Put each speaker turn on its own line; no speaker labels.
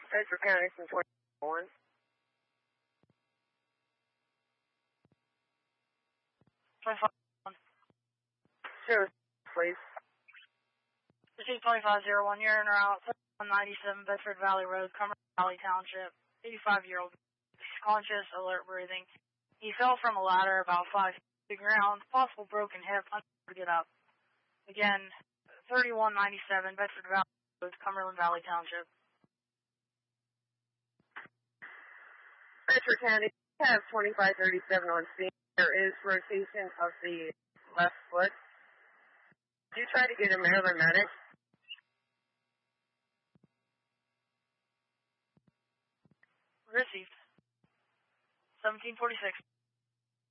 Bedford County from 21. Sure, please.
Receive 2501, you're in or out, 197 Bedford Valley Road, Cumberland Valley Township, 85-year-old, conscious, alert breathing. He fell from a ladder about 5 feet to the ground, possible broken hip, unable to get up. Again, 3197 Bedford Valley Road, Cumberland Valley Township.
Bedford County, have 2537 on scene. There is rotation of the left foot. Did you try to get a Maryland medic?
Received. 1746.